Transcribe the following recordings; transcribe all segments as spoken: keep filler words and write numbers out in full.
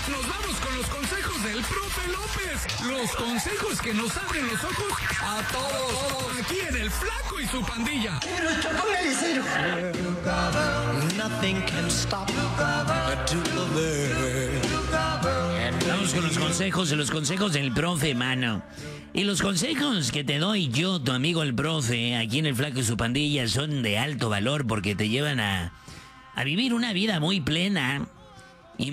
nos vamos con los consejos del profe López. Los consejos que nos abren los ojos a todos. Aquí en El Flaco y su Pandilla. Pero póngale cero. Nothing can stop to Vamos con los consejos, los consejos del profe, mano. Y los consejos que te doy yo, tu amigo el profe, aquí en El Flaco y su Pandilla, son de alto valor porque te llevan a, a vivir una vida muy plena y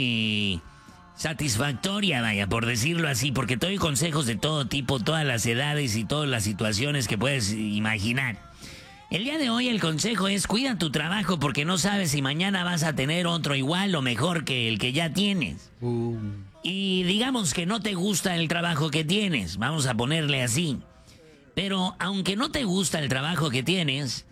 muy satisfactoria, vaya, por decirlo así, porque te doy consejos de todo tipo, todas las edades y todas las situaciones que puedes imaginar. El día de hoy el consejo es: cuida tu trabajo porque no sabes si mañana vas a tener otro igual o mejor que el que ya tienes. Uh. Y digamos que no te gusta el trabajo que tienes, vamos a ponerle así. Pero aunque no te gusta el trabajo que tienes,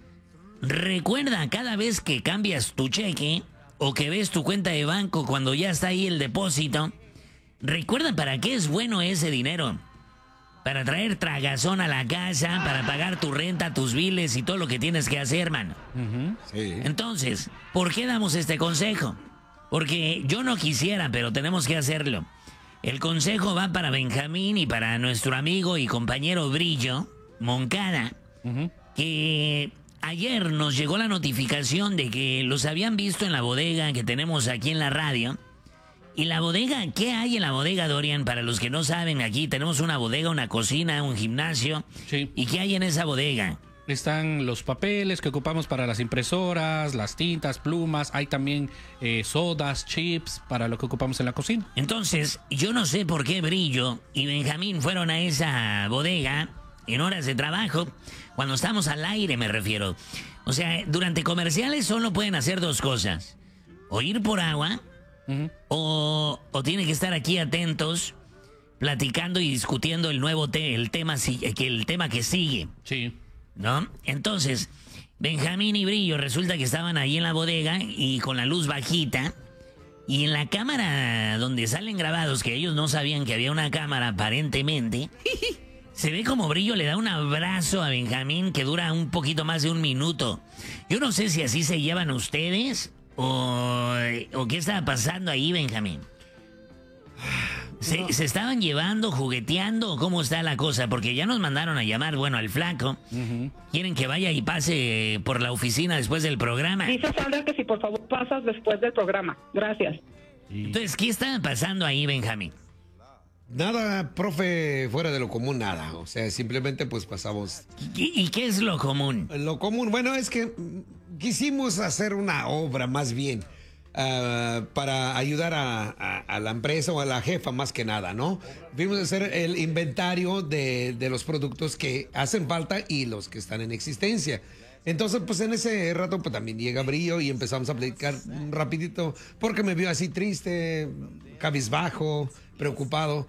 recuerda cada vez que cambias tu cheque o que ves tu cuenta de banco cuando ya está ahí el depósito, recuerda para qué es bueno ese dinero. Para traer tragazón a la casa, para pagar tu renta, tus biles y todo lo que tienes que hacer, mano. Uh-huh. Sí. Entonces, ¿por qué damos este consejo? Porque yo no quisiera, pero tenemos que hacerlo. El consejo va para Benjamín y para nuestro amigo y compañero Brillo Moncada, uh-huh, que ayer nos llegó la notificación de que los habían visto en la bodega que tenemos aquí en la radio. ¿Y la bodega? ¿Qué hay en la bodega, Dorian? Para los que no saben, aquí tenemos una bodega, una cocina, un gimnasio. Sí. ¿Y qué hay en esa bodega? Están los papeles que ocupamos para las impresoras, las tintas, plumas. Hay también eh, sodas, chips para lo que ocupamos en la cocina. Entonces, yo no sé por qué Brillo y Benjamín fueron a esa bodega en horas de trabajo, cuando estamos al aire, me refiero. O sea, durante comerciales solo pueden hacer dos cosas: o ir por agua, uh-huh, o, o tienen que estar aquí atentos, platicando y discutiendo el nuevo te el tema que el tema que sigue. Sí. ¿No? Entonces, Benjamín y Brillo resulta que estaban ahí en la bodega y con la luz bajita, y en la cámara donde salen grabados, que ellos no sabían que había una cámara aparentemente, se ve como Brillo le da un abrazo a Benjamín que dura un poquito más de un minuto. Yo no sé si así se llevan ustedes o, o qué estaba pasando ahí, Benjamín. ¿Se, no. ¿Se estaban llevando, jugueteando o cómo está la cosa? Porque ya nos mandaron a llamar, bueno, al Flaco. Uh-huh. Quieren que vaya y pase por la oficina después del programa. Dice Sandra que si por favor pasas después del programa. Gracias. Entonces, ¿qué está pasando ahí, Benjamín? Nada, profe, fuera de lo común, nada. O sea, simplemente pues pasamos... ¿Y, y qué es lo común? Lo común, bueno, es que quisimos hacer una obra más bien. Uh, para ayudar a, a, a la empresa o a la jefa más que nada, ¿no? Vimos a hacer el inventario de, de los productos que hacen falta y los que están en existencia. Entonces, pues en ese rato pues también llega Brillo y empezamos a platicar rapidito porque me vio así triste, cabizbajo, preocupado.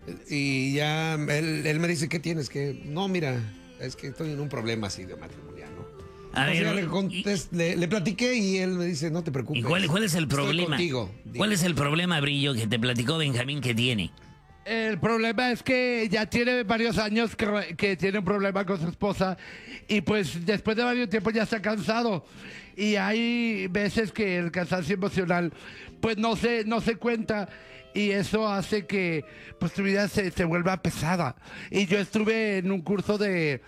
Y ya él, él me dice, ¿qué tienes? Que no, mira, es que estoy en un problema así de matrimonial, ¿no? A ver, le, contest, y, le, le platiqué y él me dice, no te preocupes. ¿Y cuál, cuál es el problema? ¿Cuál es el problema, Brillo, que te platicó Benjamín que tiene? El problema es que ya tiene varios años que, que tiene un problema con su esposa y pues después de varios tiempos ya está cansado. Y hay veces que el cansancio emocional pues no se, no se cuenta y eso hace que pues tu vida se, se vuelva pesada. Y yo estuve en un curso de...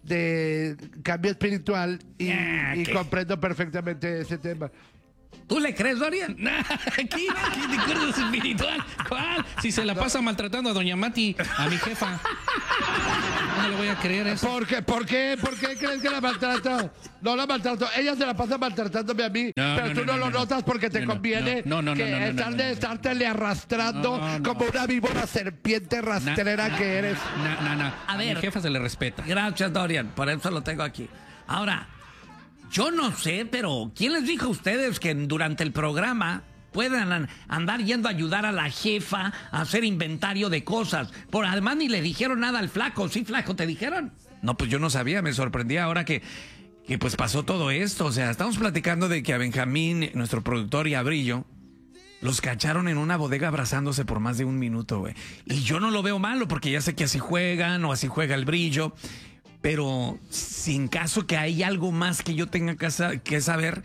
de cambio espiritual y, ah, y comprendo perfectamente ese tema. ¿Tú le crees, Dorian? ¿Aquí? ¿Qué de curso espiritual? ¿Cuál? Si se la pasa maltratando a doña Mati, a mi jefa. No le voy a creer eso. ¿Por qué? ¿Por qué? ¿Por qué crees que la maltrato? No la maltrato. Ella se la pasa maltratándome a mí, no, pero no, tú no, no, no lo notas porque te no, conviene no, no, no, que no, no, no, estar no, de no, estártele arrastrando no, no, como una víbora serpiente rastrera na, que eres. No, no, no. A ver. A mi jefa se le respeta. Gracias, Dorian. Por eso lo tengo aquí. Ahora, yo no sé, pero ¿quién les dijo a ustedes que durante el programa puedan andar yendo a ayudar a la jefa a hacer inventario de cosas? Por además ni le dijeron nada al Flaco. ¿Sí, Flaco, te dijeron? No, pues yo no sabía, me sorprendí ahora que, que pues pasó todo esto. O sea, estamos platicando de que a Benjamín, nuestro productor, y a Brillo los cacharon en una bodega abrazándose por más de un minuto, güey. Y yo no lo veo malo porque ya sé que así juegan o así juega el Brillo. Pero si en caso que hay algo más que yo tenga que saber,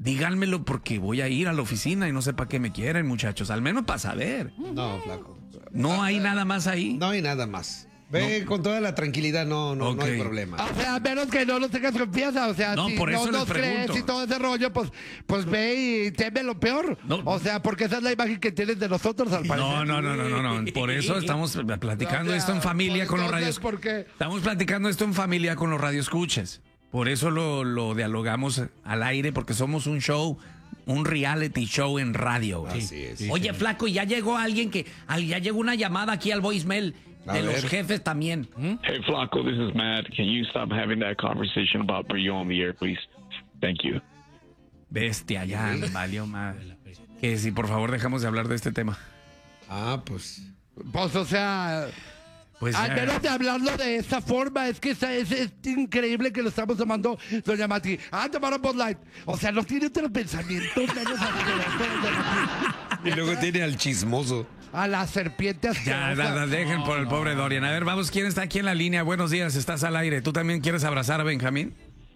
díganmelo porque voy a ir a la oficina y no sé para qué me quieren, muchachos. Al menos para saber. No, flaco. No hay nada más ahí. No hay nada más. Ve con toda la tranquilidad, no, no, no hay Ok. problema. O sea, a menos que no nos tengas confianza, o sea, No, si por eso no les nos crees pregunto. y todo ese rollo, pues, pues ve y teme lo peor. No. O sea, porque esa es la imagen que tienes de nosotros, al parecer. No, no, no, no, no, no. Por eso estamos platicando O sea, esto en familia pues, con los entonces, radios. ¿por qué? Estamos platicando esto en familia con los radioescuchas. Por eso lo, lo dialogamos al aire, porque somos un show, un reality show en radio. güey. Así es. Oye, flaco, y ya llegó alguien que, al- ya llegó una llamada aquí al voicemail A de ver. los jefes también. Hey, Flacco, this is Matt. Can you stop having that conversation about Brillo on the air, please? Thank you. Bestia, ya, valió más. Que si por favor dejamos de hablar de este tema. Ah, pues. Pues, o sea, Pues al ya. menos de hablarlo de esa forma, es que esa- es, es increíble que lo estamos tomando, doña Mati. Ah, tomaron Bud Light. O sea, no tiene otro pensamiento menos asqueroso, doña Mati. Y luego tiene al chismoso. A la serpiente Ya, asquerosa. da- da- dejen por el pobre Dorian. A ver, vamos, ¿quién está aquí en la línea? Buenos días, estás al aire. ¿Tú también quieres abrazar a Benjamín?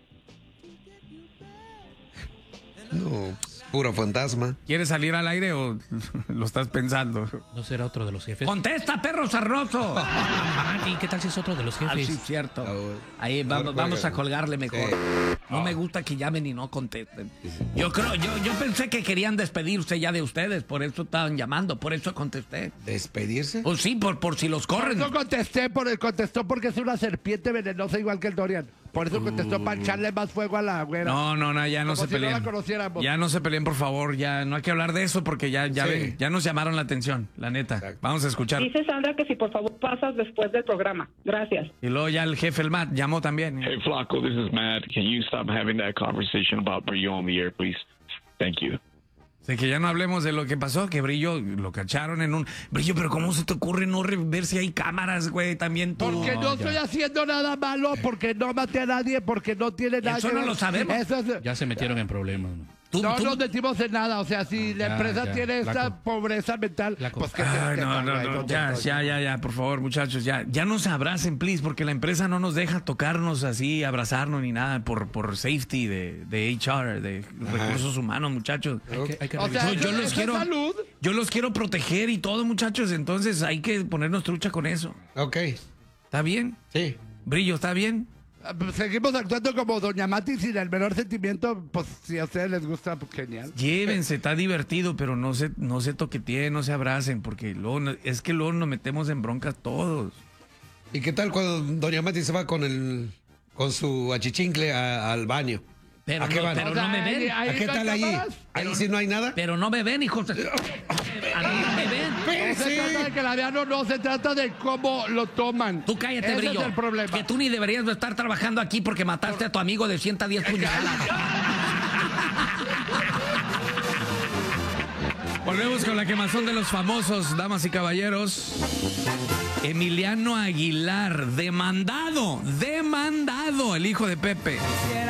No, puro fantasma. ¿Quieres salir al aire o lo estás pensando? ¿No será otro de los jefes? ¡Contesta, perro sarnoso! Mati, ¿qué tal si es otro de los Ah, jefes? sí, cierto. Ah, Ahí vamos, juega. vamos a colgarle mejor. Sí. No me gusta que llamen y no contesten. Yo creo, yo, yo pensé que querían despedirse ya de ustedes, por eso estaban llamando, por eso contesté. ¿Despedirse? Pues sí, por, por si los corren. No contesté, por el, contestó porque es una serpiente venenosa igual que el Dorian. Por eso contestó para echarle más fuego a la güera. No, no, no, ya no Como se si no peleen. la conociéramos. Ya no se peleen, por favor. Ya no hay que hablar de eso porque ya, ya, Sí. ven, ya nos llamaron la atención, la neta. Exacto. Vamos a escuchar. Dice Sandra que si por favor pasas después del programa. Gracias. Y luego ya el jefe, el Matt, llamó también. Hey, Flacco, this is Matt. Can you stop having that conversation about Brillo on the air, please? Thank you. Sé que ya no hablemos de lo que pasó, que Brillo lo cacharon en un... Brillo, pero ¿cómo se te ocurre no re- ver si hay cámaras, güey? También tú... Porque no, estoy haciendo nada malo, porque no maté a nadie, porque no tiene nada Eso que no ver. lo sabemos. Eso es- Ya se metieron en problemas. ¿no? Tú- no tú- nos metimos en nada. O sea, si la ya, empresa ya, tiene esta flaco. pobreza mental, Flaco. pues que se Ay, no, sepa, no, güey, no, ¿dónde ya, estoy? ya, ya, ya, por favor, muchachos, ya, ya no se abracen, please, porque la empresa no nos deja tocarnos así, abrazarnos ni nada por, por safety de, de H R, de recursos humanos, muchachos. Hay que, hay que O sea, revisar. Yo, yo eso- los eso quiero, es salud. yo los quiero proteger y todo, muchachos, entonces hay que ponernos trucha con eso. Ok. ¿Está bien? Sí. Brillo, ¿está bien? Ah, pues, seguimos actuando como doña Mati sin el menor sentimiento. Pues si a ustedes les gusta, pues genial. Llévense, está divertido, pero no se, no se toqueteen, no se abracen, porque luego no- es que luego nos metemos en broncas todos. ¿Y qué tal cuando doña Mati se va con el con su achichincle a- al baño? Pero ¿A qué no- van? pero O sea, no me ven. ahí- ¿A ahí qué no hay tal allí? cámaras. ¿Ahí sí no hay nada? Pero no me ven, hijos. de- A mí no me ven. No se trata de que la vean o no, se trata de cómo lo toman. Tú cállate, Ese Brillo. es el problema. Que tú ni deberías de estar trabajando aquí porque mataste a tu amigo de ciento diez puñaladas. Volvemos con la quemazón de los famosos, damas y caballeros. Emiliano Aguilar, demandado, demandado, el hijo de Pepe.